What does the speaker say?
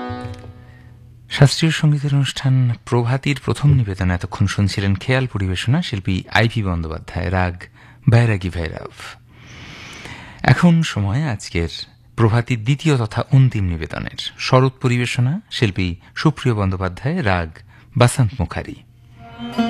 শাস্ত্রীয় সঙ্গীতের অনুষ্ঠান প্রভাতীর প্রথম নিবেদন এতক্ষণ শুনছিলেন খেয়াল পরিবেশনা শিল্পী আইভি বন্দ্যোপাধ্যায়, রাগ বৈরাগী ভৈরব। এখন সময় আজকের প্রভাতীর দ্বিতীয় তথা অন্তিম নিবেদনের। শরৎ পরিবেশনা শিল্পী সুপ্রিয় বন্দ্যোপাধ্যায়, রাগ বাসন্ত মুখারি।